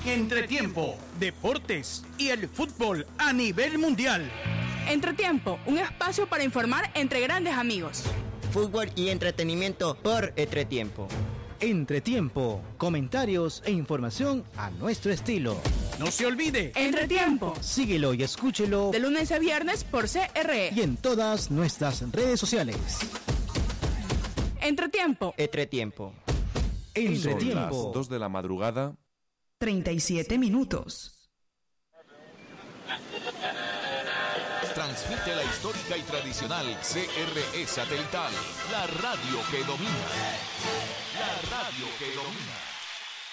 Entretiempo, deportes y el fútbol a nivel mundial. Entretiempo, un espacio para informar entre grandes amigos. Fútbol y entretenimiento por Entretiempo. Entretiempo, comentarios e información a nuestro estilo. No se olvide, Entretiempo. Síguelo y escúchelo De lunes a viernes por CRE. y en todas nuestras redes sociales. Entretiempo. Entretiempo. Entretiempo. Son las 2 de la madrugada. 37 minutos. Transmite la histórica y tradicional CRE satelital, la radio que domina. La radio que domina.